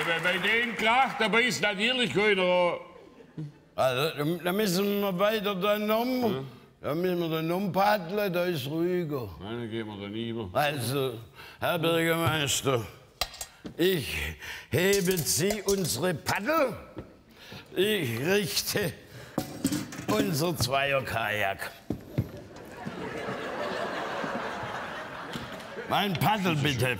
bei den Krach, da beißt natürlich keiner. Also, da müssen wir weiter dann um. Da müssen wir dann umpaddeln, da ist ruhiger. Dann gehen wir dann über. Also, Herr Bürgermeister, ich hebe Sie unsere Paddel. Ich richte unser Zweierkajak. Mein Paddel bitte.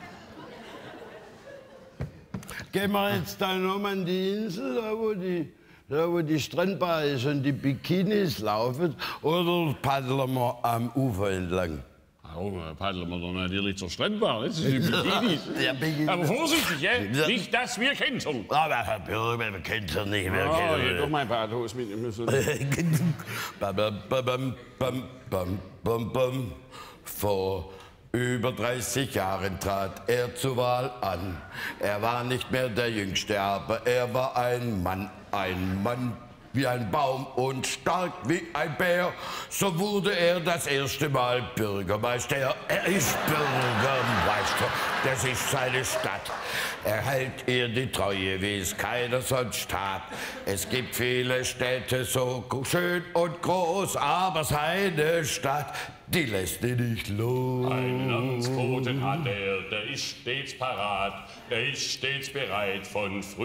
Gehen wir jetzt dann um an die Insel, da wo die Strandbar ist und die Bikinis laufen, oder paddeln wir am Ufer entlang? Warum paddeln wir doch natürlich zur Strandbar? Das ist die Bikinis. Ja, Bikinis. Aber vorsichtig, ja? Ja. Nicht, dass wir kentern. Aber Herr Bürger, wir kennen es nicht mehr. Oh, hier doch mein Badhose mitnehmen müssen. Bam, bam, bam, bam, bam, bam, bam. Vor über 30 Jahren trat er zur Wahl an. Er war nicht mehr der Jüngste, aber er war ein Mann wie ein Baum und stark wie ein Bär. So wurde er das erste Mal Bürgermeister. Er ist Bürgermeister, das ist seine Stadt. Er hält ihr die Treue, wie es keiner sonst tat. Es gibt viele Städte so schön und groß, aber seine Stadt, die lässt ihn nicht los. Einen Amtsboten hat er, der ist stets parat, der ist stets bereit von früh.